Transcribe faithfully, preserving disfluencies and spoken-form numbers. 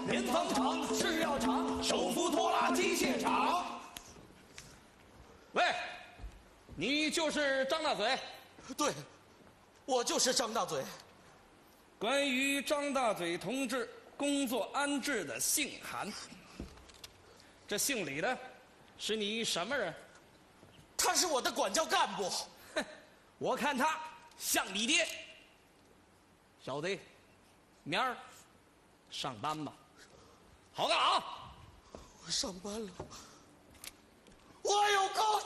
棉纺厂、制药厂、手扶拖拉机械厂。 喂，你就是张大嘴？ 对，我就是张大嘴。 关于张大嘴同志工作安置的信函，这信里的是你什么人？ 他是我的管教干部。 哼，我看他像你爹。小子，明儿上班吧。好干啊！ 我上班了，我有工